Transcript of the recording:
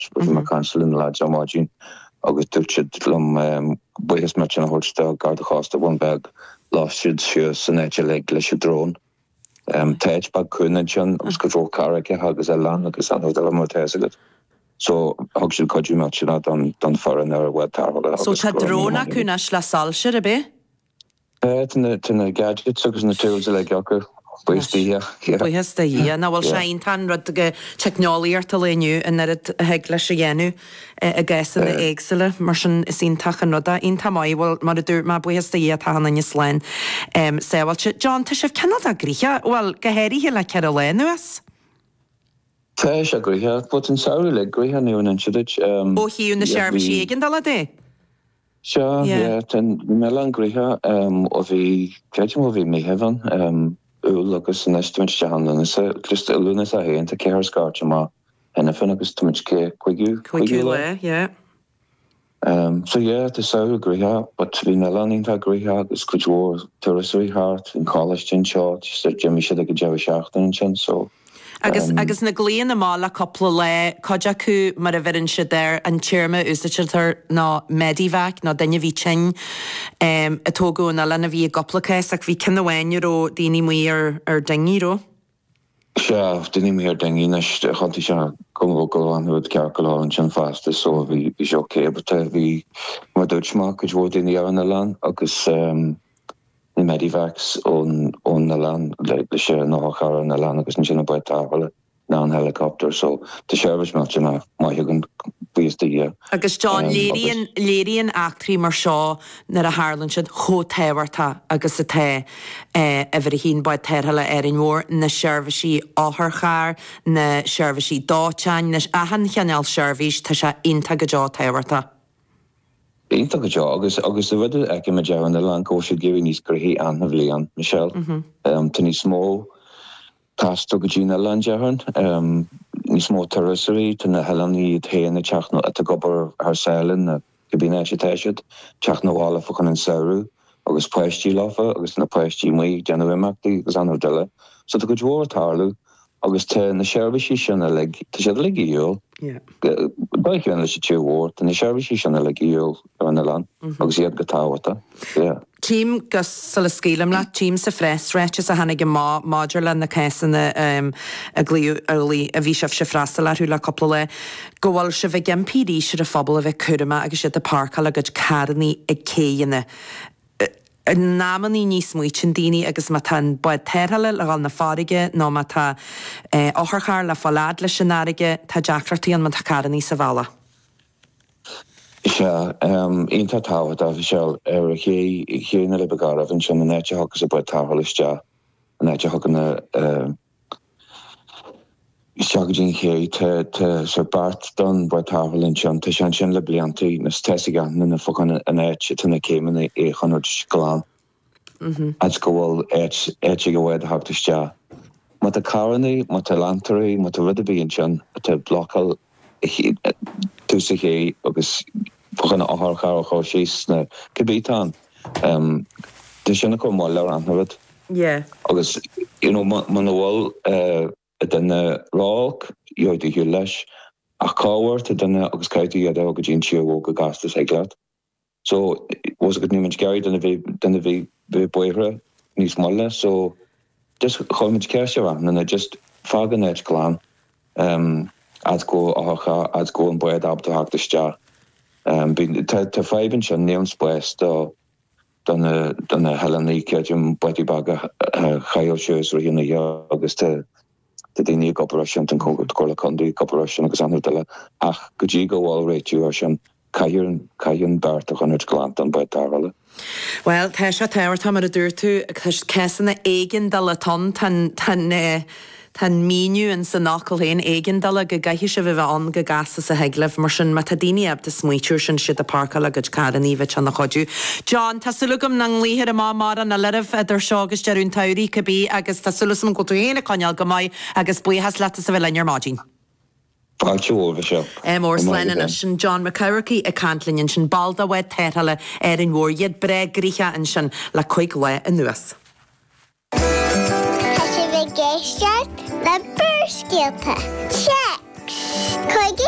ma cancelin la jamajin agus dúirtid lom buchas mar an hórsta garda chásta bhain beg láisiid siú san éide le leis drón. Teid bag cúna sin agus go bhór caraice agus lan agus an le mar teisagad. So hog siúd codú mar sinna don foran ar web tarla. So tá dróna cúna le salse a bé? Tuna gadgets agus na tools le gacu. Buchas da hí, na bhil sé tan rud go technoliaar tal léniu in het heag leis a dhéanú a gaisan na éagsile mar sin is ítach an ruda on tamáid bhil mar a dúr má buchas da hí a tahan in Islein. Sábhailte, John, tá sibh cenad a gríthe, bhil gohéirí le ceir a lénuas? Tá sé gríthe, bud an saoir le gríthe nuan an siúid. Ó hiú na seirbhí éigean dal a dé? Seo, ten me an gríthe ó bhí creidim ó bhí méhevan úl agus an eistúint tehanna is clusta lúna a héint a céir scarte má hena fin agus tuid chuigú le, yeah. So tá saoir gríthe, but bhí me anínta gríthe agus chuidhór tuairí hart in college tin seo, Jimmy siad a go deabh seachtain sin, so Agus na glíon na mála coppla le coide acu mar a bheirann si there an tíirme úsaitir ná Medivac ná daine bhí tin a tógún a lena bhí goplacais ach bhí cinhhainir ó daoine mí ar daingíró? Se, daoine mí ar daingíneis chutí se gomhógáil anhuiid cear go láin sin fasta, so bhí seo cébata bhí mar dúirtach go bhór daoine ar na lan agus na Medivacs ón na lan le sé náchar na lan agus sin buid táhile ná an helicopter, so tá seirbhis mar sin maithagann bíosta dhé. Agus John, léiríonn actrí mar seo nar a hálann siad chótáhairta agus a té a bhar a hín buid téirthala ar an mhór na seirbhisí átharchair, na seirbhisí dátein, a han cheanneal seirbhís tá sé inta go deá táhairta. Bínta go deá agus a bhfuidir ag me deann na lan có sé géirí níos gurthaí anna bhbliain, Michelle. Tá ní smó tasta go dtí na lan deann, ní smó terrasarí tá na helaní théanna teachna a gobar ar saoilin na go bína sé téisiid, teach na bhála fachan an saoirú agus poisttí láfa agus na poisttí mí deanna bhimachtaí agus anna duile. So tá go dheór tarlú agus tá na seirbhisí sinna le tá sé le íol. Baicin lei sé tíúhór, tá na seirbhisí sinna le íol ar na lan agus iad go táhata. Tím gus sa le scílam le tím sa fres réite a hanig máidir le na césanna a glíú early a bhí seh se freistal le thula coppla le gohfuil se bheith GMPD se a phobal a bheith curama agus siad a parca le go caraní a céanna. Námaní níos muoin daoine agus má tan buid téirthala le gáil na fáige nó má tá átharchair le fálád leis sin áige tá deachtartaí an man tá caraní sa bhela. Se ionta táhad a bhí seall ar chéanna le begarh an sin na néite hagus a buid táhalaiste a néite hagan na seagadín chéí tá sa bart don buid táhalinn sin tá sin le bliantaí na teisigan na fochan an éit tunna céimena é chunúid goláán. As go bhfuil éite go bhfuid thugtaiste. Má tá caranaí, má tá lantarí, má tá rud a bhíonn sin tá blocail túsa ché agus fochan átharchair a chó síos na cabbítán. Tá sinna go máil le an rud. Agus man bhfuil denne rák joid hiú leis ach cáhairt a denne agus caiitú iad go dín siú go gastas heaglaat. So was go níid geirí denne bhí buire níos molle, so just choid ceir se an just fagan éit glán as go ácha as go an buid ab haachtaiste. Tá feibann se néon spéis donna helaní ceirtim buidí bag chail siús ri hinna agus the daoine corporation an cóla chundaí corporation agus anú duile ach go dtí go bháil réitiú ar sin caiann beart a chuid glant an buid táhalla. Well, tá sé táhairtá mar a dúir tú ceasanna éigean dal a tan míniu an san nácail héin éigean dal a go gaithí se bheith an go gasas a heaglah mar sin má tá daoine ab de smuitiúir sin siad a parca le go caraní bheith an na chodú. John, tá sulúgam na líhir a má an na lerah idir seo agus dearún tairí cabbí agus tá sulas an go tú héna coineal go maiid agus buíhas leta sa bheith lear mádín. Fáilte bhór seo. Mór sleine sin John McCarrickey a cantlinn sin balda bhaid téirthala ar an mhór iad bre gríthe an sin le chuig le an nuas. Tá sé bheith géisteart le burscéalta. Checks! Chuig